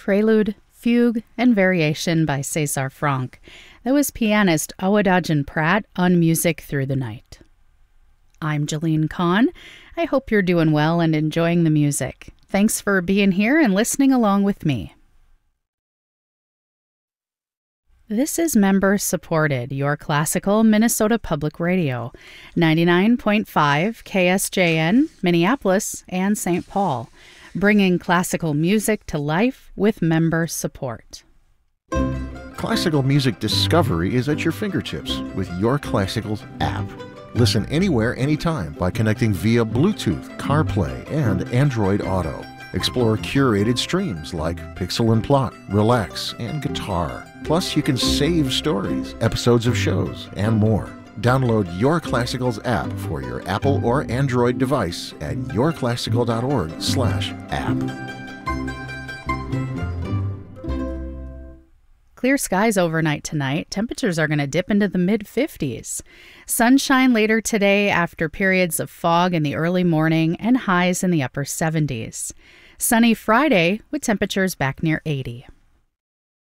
Prelude, Fugue, and Variation by César Franck. That was pianist Awadagin Pratt on Music Through the Night. I'm Jeline Kahn. I hope you're doing well and enjoying the music. Thanks for being here and listening along with me. This is member-supported, your classical Minnesota Public Radio, 99.5 KSJN, Minneapolis, and St. Paul, bringing classical music to life with member support. Classical music discovery is at your fingertips with Your Classicals app. Listen anywhere, anytime by connecting via Bluetooth, CarPlay, and Android Auto. Explore curated streams like Pixel and Plot, Relax, and Guitar. Plus, you can save stories, episodes of shows, and more. Download Your Classicals app for your Apple or Android device at yourclassicals.org/app. Clear skies overnight tonight. Temperatures are going to dip into the mid-50s. Sunshine later today after periods of fog in the early morning and highs in the upper 70s. Sunny Friday with temperatures back near 80.